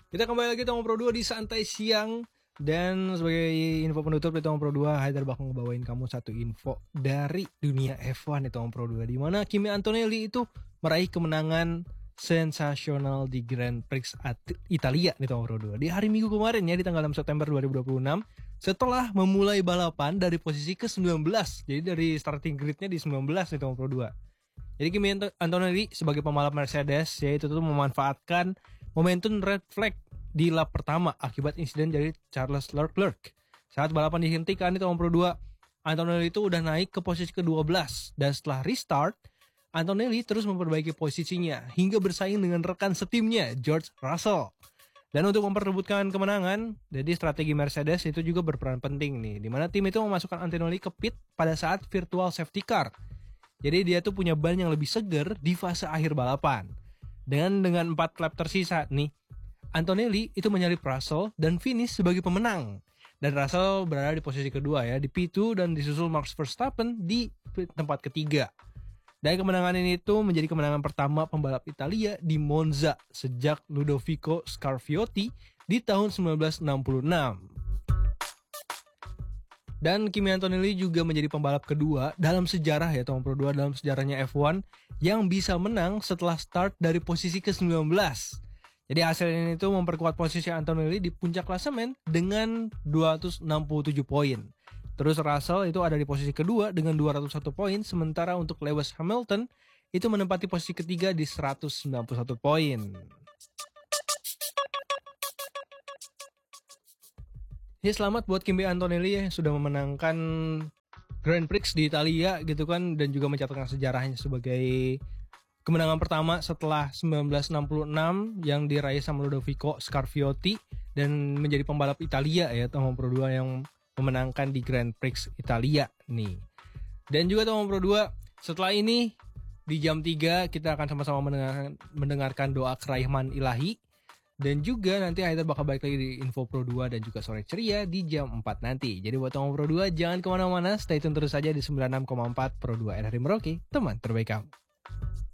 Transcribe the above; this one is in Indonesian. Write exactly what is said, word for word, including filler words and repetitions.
Kita kembali lagi Tomong Pro dua di Santai Siang. Dan sebagai info penutup di Tomong Pro dua, Haidar bakal ngebawain kamu satu info dari dunia F satu di Tomong Pro dua, di mana Kimi Antonelli itu meraih kemenangan sensasional di Grand Prix Italia di Tomong Pro dua di hari Minggu kemarin ya, di tanggal enam September dua ribu dua puluh enam, setelah memulai balapan dari posisi ke sembilan belas. Jadi dari starting gridnya di sembilan belas di Tomong Pro dua. Jadi Kimi Antonelli sebagai pembalap Mercedes yaitu tuh memanfaatkan momentum red flag di lap pertama akibat insiden dari Charles Leclerc. Saat balapan dihentikan di Tomong Pro dua, Antonelli itu udah naik ke posisi ke dua belas, dan setelah restart, Antonelli terus memperbaiki posisinya hingga bersaing dengan rekan setimnya George Russell. Dan untuk memperebutkan kemenangan, jadi strategi Mercedes itu juga berperan penting nih, di mana tim itu memasukkan Antonelli ke pit pada saat virtual safety car. Jadi dia tuh punya ban yang lebih segar di fase akhir balapan. Dengan dengan empat lap tersisa nih, Antonelli itu menyalip Russell dan finish sebagai pemenang. Dan Russell berada di posisi kedua ya, di P dua, dan disusul Max Verstappen di tempat ketiga. Dan kemenangan ini itu menjadi kemenangan pertama pembalap Italia di Monza sejak Ludovico Scarfiotti di tahun sembilan belas enam puluh enam. Dan Kimi Antonelli juga menjadi pembalap kedua dalam sejarah ya Tomong Pro dua, dalam sejarahnya F satu yang bisa menang setelah start dari posisi ke sembilan belas. Jadi hasil ini itu memperkuat posisi Antonelli di puncak klasemen dengan dua ratus enam puluh tujuh poin. Terus Russell itu ada di posisi kedua dengan dua ratus satu poin, sementara untuk Lewis Hamilton itu menempati posisi ketiga di seratus sembilan puluh satu poin. Ya, selamat buat Kimi Antonelli ya, yang sudah memenangkan Grand Prix di Italia gitu kan, dan juga mencatatkan sejarahnya sebagai kemenangan pertama setelah seribu sembilan ratus enam puluh enam yang diraih sama Ludovico Scarfiotti, dan menjadi pembalap Italia ya Tomong Pro dua yang memenangkan di Grand Prix Italia nih. Dan juga Tomong Pro dua, setelah ini di jam tiga kita akan sama-sama mendengarkan, mendengarkan doa kerahiman ilahi. Dan juga nanti Haidar bakal balik lagi di Info Pro dua dan juga Sore Ceria di jam empat nanti. Jadi buat Tomong Pro dua jangan kemana-mana, stay tune terus saja di sembilan puluh enam koma empat Pro dua R R I Merauke, teman terbaik kamu.